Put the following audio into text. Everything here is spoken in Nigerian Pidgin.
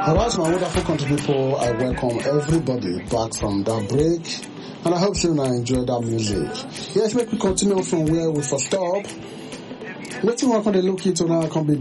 Alright, my wonderful country people, I welcome everybody back from that break, and I hope you enjoy that music. Yes, make we continue from where we first stop. Let's see what can they look into now can be